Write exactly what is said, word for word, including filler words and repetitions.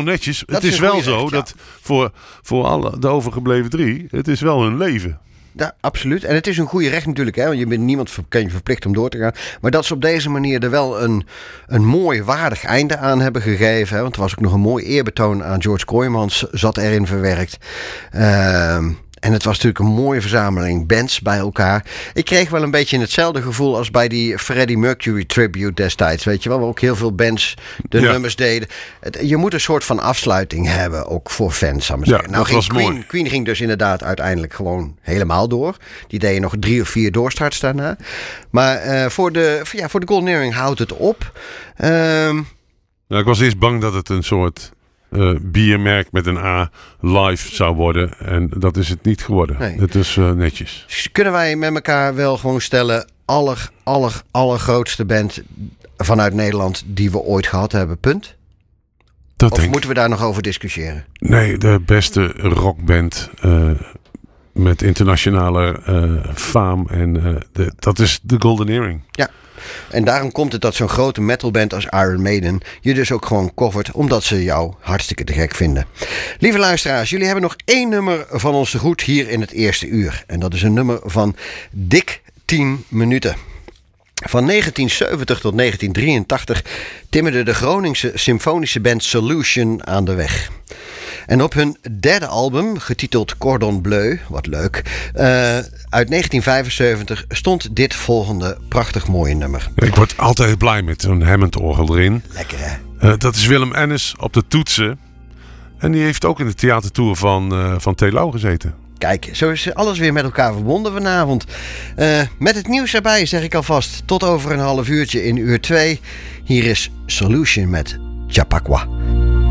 netjes. Dat het is is, een wel goeie zo recht, ja. dat voor, voor alle, de overgebleven drie, het is wel hun leven. Ja, absoluut. En het is een goede recht natuurlijk. Hè? Want je bent niemand ver- kan je verplicht om door te gaan. Maar dat ze op deze manier er wel een, een mooi, waardig einde aan hebben gegeven. Hè? Want er was ook nog een mooi eerbetoon aan George Kooijmans zat erin verwerkt. Ehm En het was natuurlijk een mooie verzameling bands bij elkaar. Ik kreeg wel een beetje hetzelfde gevoel als bij die Freddie Mercury tribute destijds. Weet je wel, waar ook heel veel bands de Ja. nummers deden. Het, je moet een soort van afsluiting hebben, ook voor fans. Zou ik maar Ja, zeggen. Nou, dat ging was Queen, mooi. Queen ging dus inderdaad uiteindelijk gewoon helemaal door. Die deden nog drie of vier doorstarts daarna. Maar uh, voor, de, voor, ja, voor de Golden Earring houdt het op. Um, Nou, ik was eerst bang dat het een soort uh, biermerk met een A live zou worden. En dat is het niet geworden. Nee. Het is uh, netjes. Dus kunnen wij met elkaar wel gewoon stellen, aller, aller, allergrootste band vanuit Nederland die we ooit gehad hebben, punt? Dat Of denk moeten we daar nog over discussiëren? Nee, de beste rockband uh, met internationale uh, faam. En uh, de, dat is de Golden Earring. Ja. En daarom komt het dat zo'n grote metalband als Iron Maiden je dus ook gewoon covert, omdat ze jou hartstikke te gek vinden. Lieve luisteraars, jullie hebben nog één nummer van ons te goed hier in het eerste uur. En dat is een nummer van dik tien minuten. Van negentien zeventig tot negentien drieëntachtig timmerde de Groningse symfonische band Solution aan de weg. En op hun derde album, getiteld Cordon Bleu, wat leuk, uh, uit negentien vijfenzeventig stond dit volgende prachtig mooie nummer. Ik word altijd blij met zo'n Hammond-orgel erin. Lekker hè? Uh, dat is Willem Ennis op de toetsen. En die heeft ook in de theatertour van, uh, van Telau gezeten. Kijk, zo is alles weer met elkaar verbonden vanavond. Uh, met het nieuws erbij zeg ik alvast tot over een half uurtje in uur twee. Hier is Solution met Chappaqua.